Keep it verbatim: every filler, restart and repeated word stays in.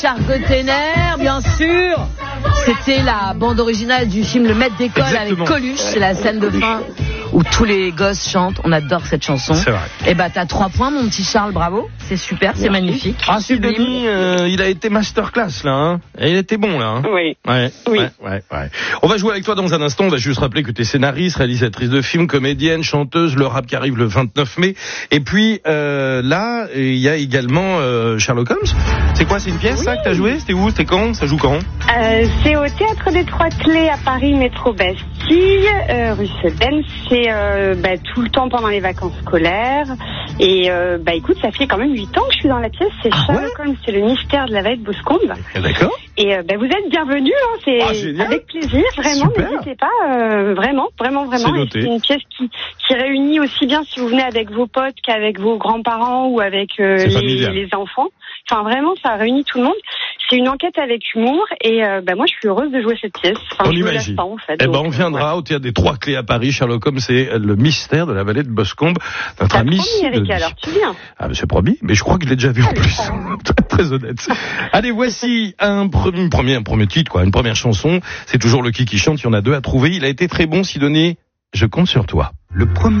Charles Ténère, bien sûr. C'était la bande originale du film Le Maître d'école. Exactement. Avec Coluche. C'est la scène de fin où tous les gosses chantent. On adore cette chanson. C'est vrai. Et bah t'as trois points, mon petit Charles, bravo. C'est super, c'est magnifique. Ah, Sidonie, euh, il a été masterclass là. Hein. Et il était bon là. Hein. Oui. Ouais, oui. Ouais, ouais, ouais. On va jouer avec toi dans un instant. On va juste rappeler que tu es scénariste, réalisatrice de films, comédienne, chanteuse. Le rap qui arrive le vingt-neuf mai. Et puis euh, là, il y a également euh, Sherlock Holmes. C'est quoi, c'est une pièce oui. ça que t'as joué? C'était où? C'était quand? Ça joue quand? euh, C'est au Théâtre des Trois Clés à Paris, métro Bastille, euh, rue Sedaine. C'est euh, bah, tout le temps pendant les vacances scolaires. Et euh, bah écoute, ça fait quand même huit ans que je suis dans la pièce. C'est ah Sherlock Holmes, ouais c'est le mystère de la vallée de Boscombe. D'accord. Et euh, bah, vous êtes bienvenus, hein, c'est ah, avec plaisir, vraiment, super. N'hésitez pas, euh, vraiment, vraiment, vraiment. C'est, c'est une pièce qui, qui réunit aussi bien si vous venez avec vos potes qu'avec vos grands-parents ou avec euh, les, les enfants. Enfin, vraiment, ça réunit tout le monde. C'est une enquête avec humour et euh, bah, moi, je suis heureuse de jouer cette pièce. Enfin, on je imagine. Pas, en fait, eh donc, ben, on viendra ouais. au Théâtre des Trois Clés à Paris. Sherlock Holmes, c'est le mystère de la vallée de Boscombe. Notre ami. Avec de... alors, tu viens. Ah, mais c'est promis. Mais je crois que je l'ai déjà vu en plus. très, très honnête. Allez, voici un premier, premier, un premier titre, quoi. Une première chanson. C'est toujours le qui qui chante. Il y en a deux à trouver. Il a été très bon, Sidonie. Je compte sur toi. Le premier.